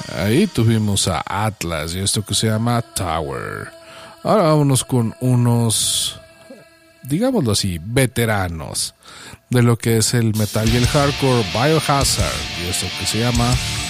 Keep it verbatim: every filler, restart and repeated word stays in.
Ahí tuvimos a Atlas y esto que se llama Tower. Ahora vámonos con unos, digámoslo así, veteranos de lo que es el metal y el hardcore, Biohazard y esto que se llama